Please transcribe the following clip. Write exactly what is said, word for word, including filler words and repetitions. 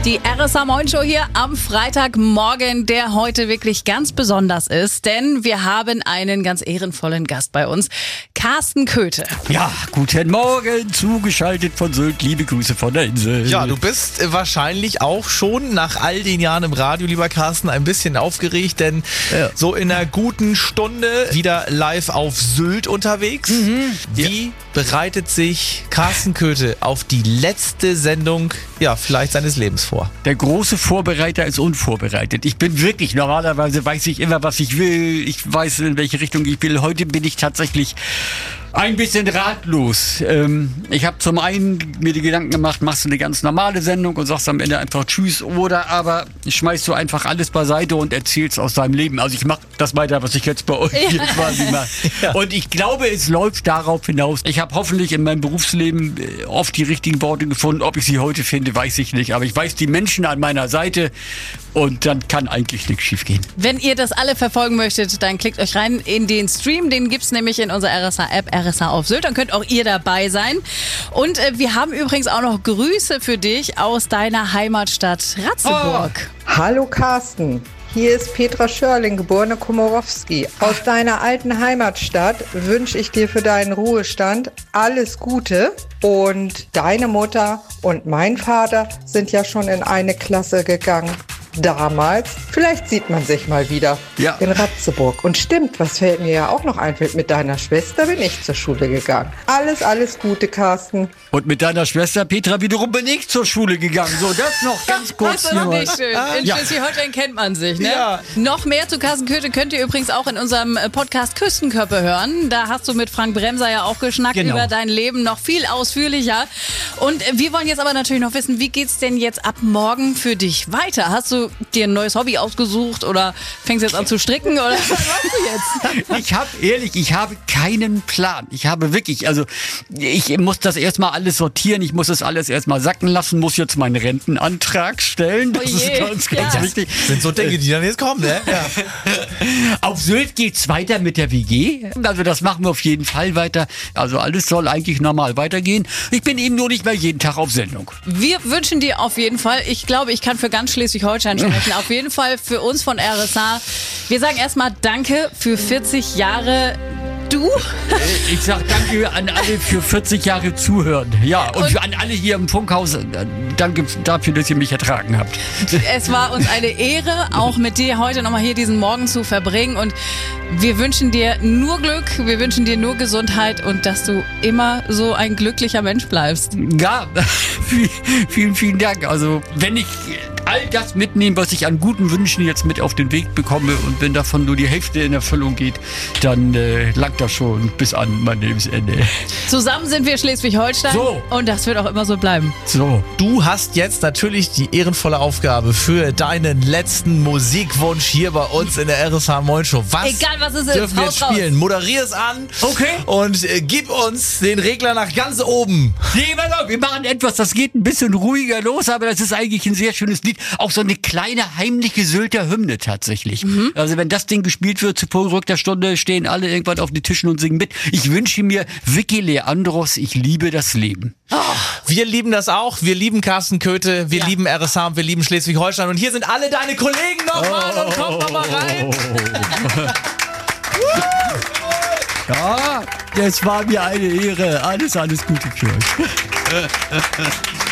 Die R S A Morning Show hier am Freitagmorgen, der heute wirklich ganz besonders ist, denn wir haben einen ganz ehrenvollen Gast bei uns, Carsten Köthe. Ja, guten Morgen, zugeschaltet von Sylt, liebe Grüße von der Insel. Ja, du bist wahrscheinlich auch schon nach all den Jahren im Radio, lieber Carsten, ein bisschen aufgeregt, denn ja. so in einer guten Stunde wieder live auf Sylt unterwegs. Mhm. Wie ja. bereitet sich Carsten Köthe auf die letzte Sendung, ja, vielleicht seines Lebens vor? Der große Vorbereiter ist unvorbereitet. Ich bin wirklich, normalerweise weiß ich immer, was ich will. Ich weiß, in welche Richtung ich will. Heute bin ich tatsächlich ein bisschen ratlos. Ähm, ich habe zum einen mir die Gedanken gemacht, machst du eine ganz normale Sendung und sagst am Ende einfach Tschüss, oder aber schmeißt du einfach alles beiseite und erzählst aus deinem Leben. Also ich mache das weiter, was ich jetzt bei euch ja. hier quasi mache. Ja. Und ich glaube, es läuft darauf hinaus. Ich habe hoffentlich in meinem Berufsleben oft die richtigen Worte gefunden. Ob ich sie heute finde, weiß ich nicht. Aber ich weiß die Menschen an meiner Seite und dann kann eigentlich nichts schief gehen. Wenn ihr das alle verfolgen möchtet, dann klickt euch rein in den Stream. Den gibt's nämlich in unserer R S A-App, R S A auf Sylt. Dann könnt auch ihr dabei sein. Und äh, wir haben übrigens auch noch Grüße für dich aus deiner Heimatstadt Ratzeburg. Oh. Hallo Carsten. Hier ist Petra Schörling, geborene Komorowski. Aus deiner alten Heimatstadt wünsche ich dir für deinen Ruhestand alles Gute. Und deine Mutter und mein Vater sind ja schon in eine Klasse gegangen. Damals. Vielleicht sieht man sich mal wieder ja. in Ratzeburg. Und stimmt, was fällt mir ja auch noch einfällt, mit deiner Schwester bin ich zur Schule gegangen. Alles, alles Gute, Carsten. Und mit deiner Schwester Petra wiederum bin ich zur Schule gegangen. So, das noch ganz kurz. Das ist noch nicht schön. In ja. Schleswig-Holstein kennt man sich, ne? Ja. Noch mehr zu Carsten Köthe könnt ihr übrigens auch in unserem Podcast Küstenkörper hören. Da hast du mit Frank Bremser ja auch geschnackt genau. über dein Leben, noch viel ausführlicher. Und wir wollen jetzt aber natürlich noch wissen, wie geht's denn jetzt ab morgen für dich weiter? Hast du dir ein neues Hobby ausgesucht oder fängst jetzt an zu stricken oder was machst du jetzt? Ich habe ehrlich, ich habe keinen Plan. Ich habe wirklich, also ich muss das erstmal alles sortieren, ich muss das alles erstmal sacken lassen, muss jetzt meinen Rentenantrag stellen. Das oh ist ganz, ganz ja. wichtig. Das sind so Dinge, die dann jetzt kommen, ne? Ja. Auf Sylt geht's weiter mit der W G. Also das machen wir auf jeden Fall weiter. Also alles soll eigentlich normal weitergehen. Ich bin eben nur nicht mehr jeden Tag auf Sendung. Wir wünschen dir auf jeden Fall, ich glaube, ich kann für ganz Schleswig-Holstein sprechen, auf jeden Fall für uns von R S A. Wir sagen erstmal Danke für vierzig Jahre. Du? Ich sag danke an alle für vierzig Jahre Zuhören. Ja, und, und an alle hier im Funkhaus. Danke dafür, dass ihr mich ertragen habt. Es war uns eine Ehre, auch mit dir heute nochmal hier diesen Morgen zu verbringen. Und wir wünschen dir nur Glück, wir wünschen dir nur Gesundheit und dass du immer so ein glücklicher Mensch bleibst. Ja, vielen, vielen Dank. Also, wenn ich all das mitnehme, was ich an guten Wünschen jetzt mit auf den Weg bekomme und wenn davon nur die Hälfte in Erfüllung geht, dann äh, langt das schon bis an mein Lebensende. Zusammen sind wir Schleswig-Holstein so. Und das wird auch immer so bleiben. So. Du hast jetzt natürlich die ehrenvolle Aufgabe für deinen letzten Musikwunsch hier bei uns in der R S A Morning Show. Was Egal was es ist, dürfen wir jetzt spielen? Moderier es an. Okay. Und äh, gib uns den Regler nach ganz oben. Nee, warte mal, wir machen etwas, das geht ein bisschen ruhiger los, aber das ist eigentlich ein sehr schönes Lied. Auch so eine kleine heimliche Sylter Hymne tatsächlich. Mhm. Also wenn das Ding gespielt wird zu vorgerückter Stunde, stehen alle irgendwann auf den Tischen und singen mit. Ich wünsche mir Vicky Leandros, ich liebe das Leben. Oh, wir lieben das auch. Wir lieben Carsten Köthe, wir ja. lieben R S A und wir lieben Schleswig-Holstein. Und hier sind alle deine Kollegen nochmal oh. und kommt nochmal rein. Ja, es war mir eine Ehre. Alles, alles Gute für euch.